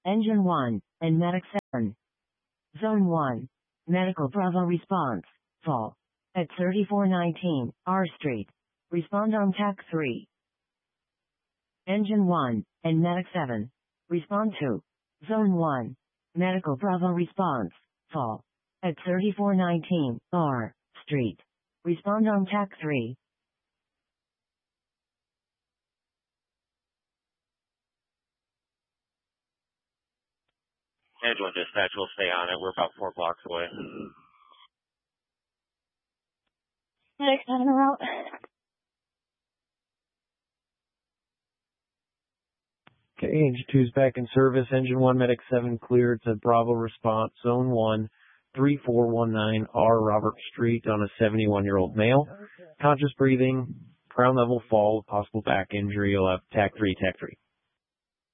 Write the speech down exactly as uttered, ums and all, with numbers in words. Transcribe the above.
Engine one, and Medic seven. Zone one. Medical Bravo response. Fall. At thirty-four nineteen, R Street. Respond on T A C three. Engine one, and Medic seven. Respond to. Zone one. Medical Bravo response. Fall. At thirty-four nineteen, R Street. Respond on T A C three. Edge one dispatch, we'll stay on it. We're about four blocks away. Medic seven en route. Okay, Engine two's back in service. Engine one, Medic seven cleared to Bravo response. Zone one, three four one nine R Robert Street on a seventy-one-year-old male. Conscious breathing, ground level fall with possible back injury. You'll have T A C three, T A C three.